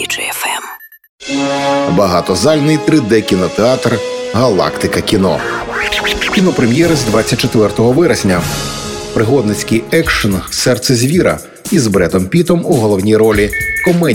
DJFM. Багатозальний 3D-кінотеатр «Галактика кіно». Кінопрем'єри з 24 вересня. Пригодницький екшн «Серце звіра» із Бредом Піттом у головній ролі. Комедія